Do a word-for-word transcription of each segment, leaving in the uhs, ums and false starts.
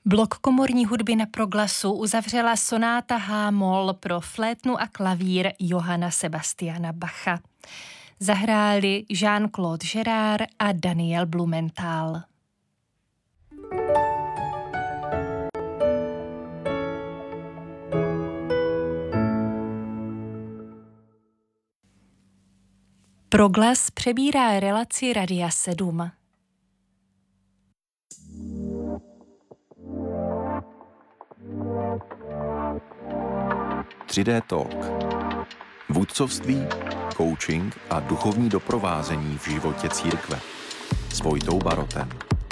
Blok komorní hudby na Proglasu uzavřela sonáta H-moll pro flétnu a klavír Johanna Sebastiana Bacha. Zahráli Jean-Claude Gérard a Daniel Blumenthal. Proglas přebírá relaci Radia sedm. tři dé Talk. Vůdcovství, coaching a duchovní doprovázení v životě církve. S Vojtou Barotem.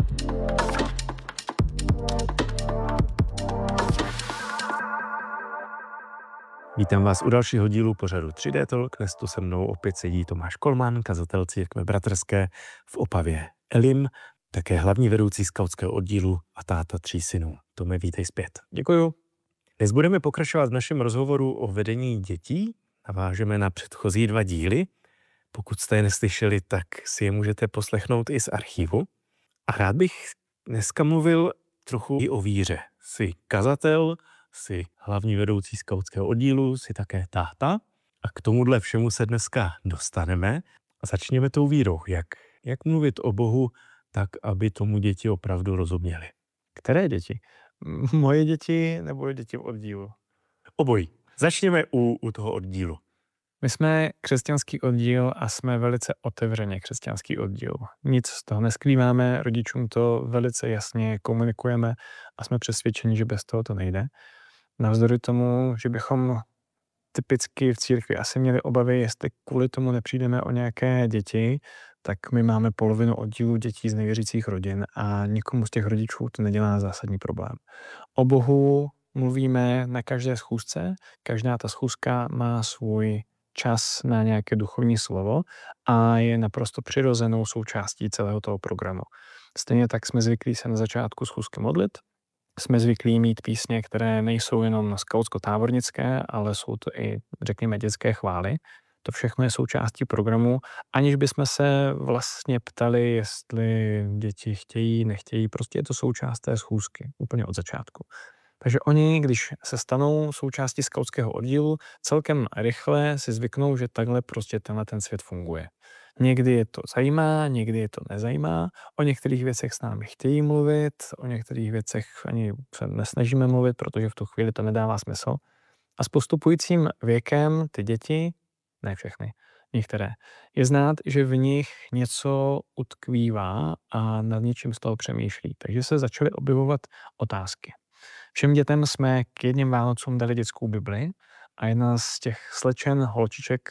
Vítám vás u dalšího dílu pořadu tři dé Talk. Dnes tu se mnou opět sedí Tomáš Kolman, kazatel církve bratrské v Opavě Elim, také hlavní vedoucí skautského oddílu a táta tří synů. Tome, vítej zpět. Děkuju. Dnes budeme pokračovat v našem rozhovoru o vedení dětí. Navážeme na předchozí dva díly. Pokud jste je neslyšeli, tak si je můžete poslechnout i z archivu. A rád bych dneska mluvil trochu i o víře. Jsi kazatel, jsi hlavní vedoucí skautského oddílu, jsi také táta. A k tomuhle všemu se dneska dostaneme. A začněme tou vírou. Jak, jak mluvit o Bohu tak, aby tomu děti opravdu rozuměli. Které děti? Moje děti nebo děti v oddílu? Obojí. Začněme u, u toho oddílu. My jsme křesťanský oddíl a jsme velice otevřeně křesťanský oddíl. Nic z toho neskrýváme, rodičům to velice jasně komunikujeme a jsme přesvědčeni, že bez toho to nejde. Navzdory tomu, že bychom typicky v církvi asi měli obavy, jestli kvůli tomu nepřijdeme o nějaké děti, tak my máme polovinu oddílu dětí z nevěřících rodin a nikomu z těch rodičů to nedělá zásadní problém. O Bohu mluvíme na každé schůzce, každá ta schůzka má svůj čas na nějaké duchovní slovo a je naprosto přirozenou součástí celého toho programu. Stejně tak jsme zvyklí se na začátku schůzky modlit, jsme zvyklí mít písně, které nejsou jenom skautsko-tábornické, ale jsou to i, řekněme, dětské chvály. To všechno je součástí programu, aniž bychom se vlastně ptali, jestli děti chtějí, nechtějí. Prostě je to součást té schůzky, úplně od začátku. Takže oni, když se stanou součástí skautského oddílu, celkem rychle si zvyknou, že takhle prostě tenhle ten svět funguje. Někdy je to zajímá, někdy je to nezajímá. O některých věcech s námi chtějí mluvit, o některých věcech ani se nesnažíme mluvit, protože v tu chvíli to nedává smysl. A s postupujícím věkem ty děti, ne všechny, některé, je znát, že v nich něco utkvívá a nad něčím z toho přemýšlí. Takže se začaly objevovat otázky. Všem dětem jsme k jedním Vánocům dali dětskou Bibli a jedna z těch slečen, holčiček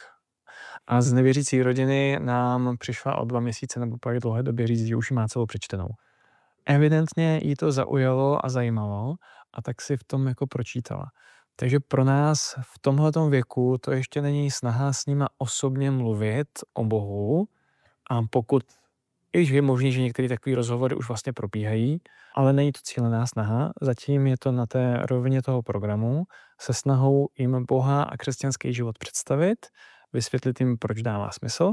a z nevěřící rodiny nám přišla o dva měsíce nebo po dlouhé době říct, že už ji má celou přečtenou. Evidentně jí to zaujalo a zajímalo a tak si v tom jako pročítala. Takže pro nás v tomhletom věku to ještě není snaha s nima osobně mluvit o Bohu a pokud, i když je možné, že některé takové rozhovory už vlastně probíhají, ale není to cílená snaha, zatím je to na té rovině toho programu se snahou jim Boha a křesťanský život představit, vysvětlit jim, proč dává smysl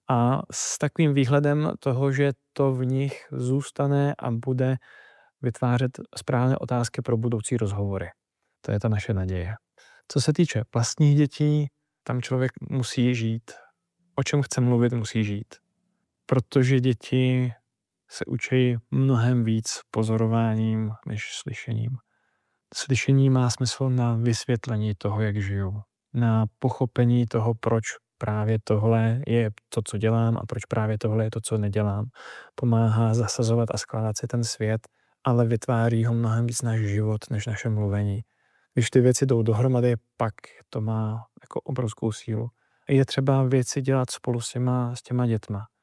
a s takovým výhledem toho, že to v nich zůstane a bude vytvářet správné otázky pro budoucí rozhovory. To je ta naše naděje. Co se týče vlastních dětí, tam člověk musí žít. O čem chce mluvit, musí žít. Protože děti se učí mnohem víc pozorováním než slyšením. Slyšení má smysl na vysvětlení toho, jak žiju. Na pochopení toho, proč právě tohle je to, co dělám a proč právě tohle je to, co nedělám. Pomáhá zasazovat a skládat si ten svět, ale vytváří ho mnohem víc náš život, než naše mluvení. Když ty věci jdou dohromady, pak to má jako obrovskou sílu. Je třeba věci dělat spolu s těma, s těma dětma.